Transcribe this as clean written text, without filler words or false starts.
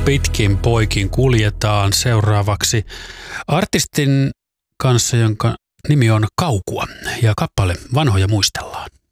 pitkin poikin kuljetaan seuraavaksi artistin kanssa, jonka nimi on Kaukua, ja kappale Vanhoja muistellaan.